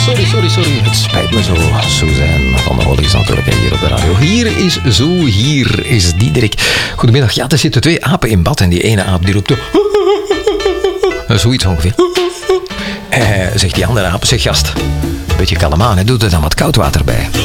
Sorry. Het spijt me zo, Suzanne van de Horizontelijke hier op de radio. Hier is Diederik. Goedemiddag. Ja, er zitten 2 apen in bad en die ene aap die roept... Zoiets ongeveer. Zegt die andere aap, zeg gast, een beetje kalm aan, doe er dan wat koud water bij.